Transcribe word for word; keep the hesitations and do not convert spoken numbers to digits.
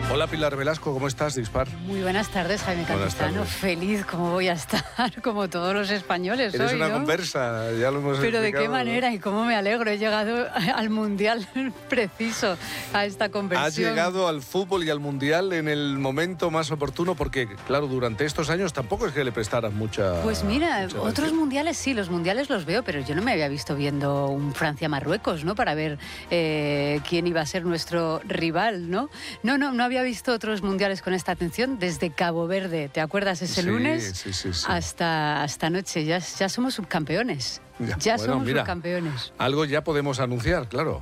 Hola Pilar Velasco, ¿cómo estás? Dispar. Muy buenas tardes, Jaime Buenas Campuzano. tardes. Feliz como voy a estar, como todos los españoles Eres hoy, una ¿no? conversa, ya lo hemos Pero de explicado, qué manera y cómo me alegro. He llegado al Mundial preciso, a esta conversión. Has llegado al fútbol y al Mundial en el momento más oportuno porque, claro, durante estos años tampoco es que le prestaras mucha... Pues mira, mucha otros atención. mundiales sí, los mundiales los veo, pero yo no me había visto viendo un Francia-Marruecos, ¿no? Para ver eh, quién iba a ser nuestro rival, ¿no? No, no, no había visto otros mundiales con esta atención desde Cabo Verde. ¿Te acuerdas ese Sí, lunes? sí, sí, sí. Hasta, hasta anoche. Ya, ya somos subcampeones. Ya, Ya bueno, somos mira, subcampeones. Algo ya podemos anunciar, claro.